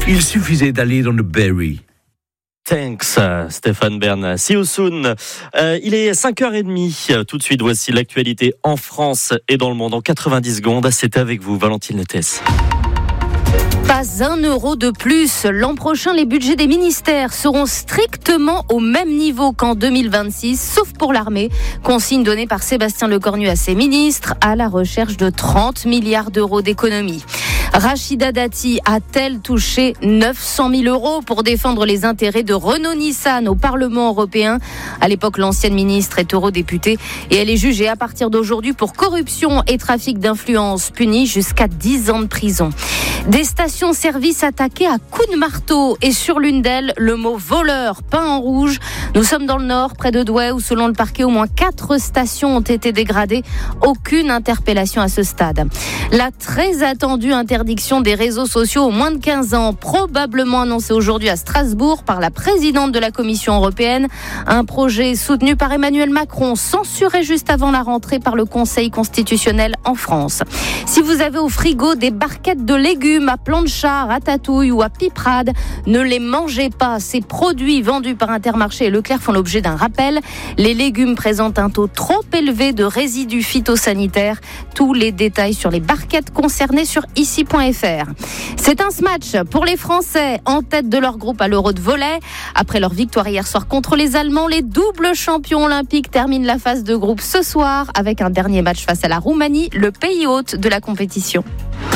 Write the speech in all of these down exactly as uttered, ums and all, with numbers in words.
Il suffisait d'aller dans le Berry. Thanks, Stéphane Bern. See you soon. Euh, il est cinq heures trente. Tout de suite, voici l'actualité en France et dans le monde en quatre-vingt-dix secondes. C'est avec vous, Valentine Lettès. Pas un euro de plus. L'an prochain, les budgets des ministères seront strictement au même niveau qu'en deux mille vingt-six, sauf pour l'armée. Consigne donnée par Sébastien Lecornu à ses ministres, à la recherche de trente milliards d'euros d'économies. Rachida Dati a-t-elle touché neuf cent mille euros pour défendre les intérêts de Renault-Nissan au Parlement européen ? À l'époque, l'ancienne ministre est eurodéputée et elle est jugée à partir d'aujourd'hui pour corruption et trafic d'influence, punie jusqu'à dix ans de prison. Des stations-service attaquées à coups de marteau et sur l'une d'elles, le mot voleur peint en rouge. Nous sommes dans le nord, près de Douai, où selon le parquet, au moins quatre stations ont été dégradées. Aucune interpellation à ce stade. La très attendue interdiction des réseaux sociaux aux moins de quinze ans, probablement annoncée aujourd'hui à Strasbourg par la présidente de la Commission européenne. Un projet soutenu par Emmanuel Macron, censuré juste avant la rentrée par le Conseil constitutionnel en France. Si vous avez au frigo des barquettes de légumes à plancha, ratatouille ou à piperade, ne les mangez pas. Ces produits vendus par Intermarché et Leclerc font l'objet d'un rappel. Les légumes présentent un taux trop élevé de résidus phytosanitaires. Tous les détails sur les barquettes concernées sur ici point f r. C'est un match pour les Français en tête de leur groupe à l'Euro de volley. Après leur victoire hier soir contre les Allemands, les doubles champions olympiques terminent la phase de groupe ce soir avec un dernier match face à la Roumanie, le pays hôte de la compétition.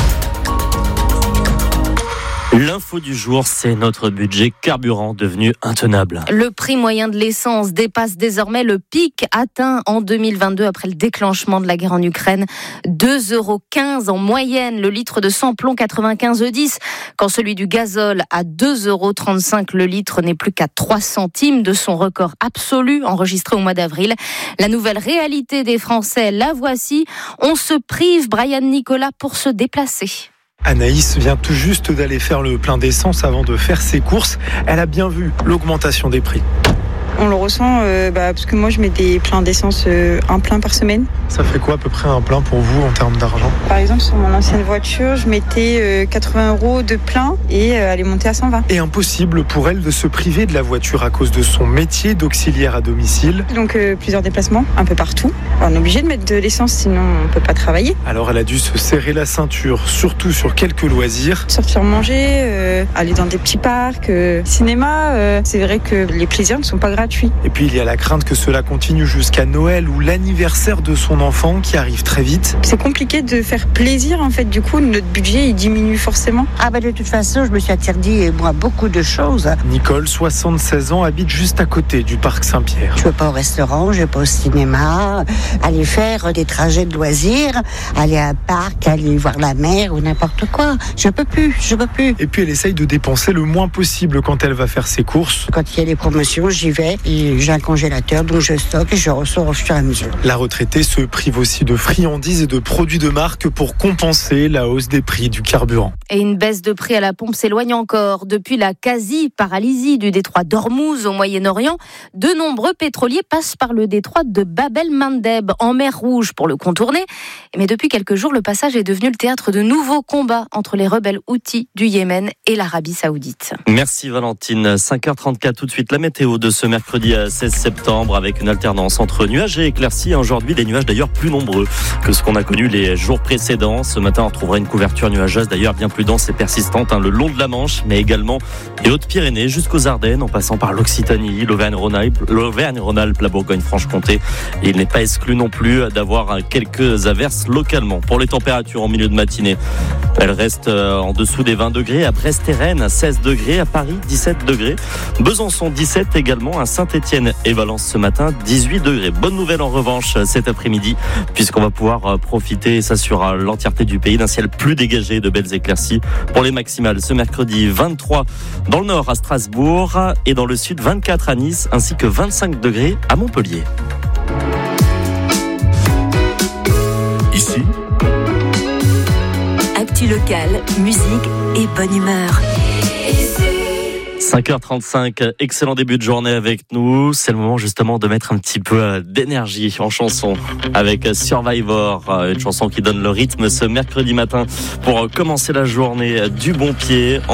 L'info du jour, c'est notre budget carburant devenu intenable. Le prix moyen de l'essence dépasse désormais le pic atteint en deux mille vingt-deux après le déclenchement de la guerre en Ukraine. deux euros quinze en moyenne le litre de sans-plomb quatre-vingt-quinze E dix. Quand celui du gazole à deux euros trente-cinq le litre n'est plus qu'à trois centimes de son record absolu enregistré au mois d'avril. La nouvelle réalité des Français, la voici. On se prive, Brian Nicolas, pour se déplacer. Anaïs vient tout juste d'aller faire le plein d'essence avant de faire ses courses. Elle a bien vu l'augmentation des prix. On le ressent euh, bah, parce que moi je mets des pleins d'essence, euh, un plein par semaine. Ça fait quoi à peu près un plein pour vous en termes d'argent ? Par exemple sur mon ancienne voiture, je mettais euh, quatre-vingts euros de plein et euh, elle est montée à cent vingt. Et impossible pour elle de se priver de la voiture à cause de son métier d'auxiliaire à domicile. Donc euh, plusieurs déplacements, un peu partout. Alors, on est obligé de mettre de l'essence sinon on ne peut pas travailler. Alors elle a dû se serrer la ceinture, surtout sur quelques loisirs. Sortir manger, euh, aller dans des petits parcs, euh, cinéma, euh, c'est vrai que les plaisirs ne sont pas gratuits. Et puis il y a la crainte que cela continue jusqu'à Noël ou l'anniversaire de son enfant qui arrive très vite. C'est compliqué de faire plaisir en fait, du coup notre budget il diminue forcément. Ah bah de toute façon je me suis interdit moi beaucoup de choses. Nicole, soixante-seize ans, habite juste à côté du parc Saint-Pierre. Je ne vais pas au restaurant, je ne vais pas au cinéma, aller faire des trajets de loisirs, aller à un parc, aller voir la mer ou n'importe quoi. Je peux plus, je peux plus. Et puis elle essaye de dépenser le moins possible quand elle va faire ses courses. Quand il y a des promotions, j'y vais. Et j'ai un congélateur, donc je stocke et je ressors au fur et à mesure. La retraitée se prive aussi de friandises et de produits de marque pour compenser la hausse des prix du carburant. Et une baisse de prix à la pompe s'éloigne encore. Depuis la quasi-paralysie du détroit d'Ormuz au Moyen-Orient, de nombreux pétroliers passent par le détroit de Bab el-Mandeb en mer Rouge pour le contourner. Mais depuis quelques jours, le passage est devenu le théâtre de nouveaux combats entre les rebelles houthis du Yémen et l'Arabie Saoudite. Merci Valentine. cinq heures trente-quatre tout de suite, la météo de ce mercredi seize septembre avec une alternance entre nuages et éclaircies. Aujourd'hui, des nuages d'ailleurs plus nombreux que ce qu'on a connu les jours précédents. Ce matin, on retrouvera une couverture nuageuse d'ailleurs bien plus dense et persistante hein, le long de la Manche, mais également les Hautes-Pyrénées jusqu'aux Ardennes, en passant par l'Occitanie, l'Auvergne-Rhône-Alpes, l'Auvergne-Rhône-Alpes, la Bourgogne-Franche-Comté. Et il n'est pas exclu non plus d'avoir quelques averses localement. Pour les températures en milieu de matinée, elles restent en dessous des vingt degrés à Brest et Rennes, seize degrés à Paris, dix-sept degrés. Besançon, dix-sept également à Saint-Étienne et Valence ce matin, dix-huit degrés. Bonne nouvelle en revanche cet après-midi, puisqu'on va pouvoir profiter, et ça sur l'entièreté du pays, d'un ciel plus dégagé, de belles éclaircies pour les maximales. Ce mercredi, vingt-trois dans le nord à Strasbourg et dans le sud, vingt-quatre à Nice, ainsi que vingt-cinq degrés à Montpellier. Ici, actu locale, musique et bonne humeur. cinq heures trente-cinq, excellent début de journée avec nous. C'est le moment justement de mettre un petit peu d'énergie en chanson avec Survivor, une chanson qui donne le rythme ce mercredi matin pour commencer la journée du bon pied.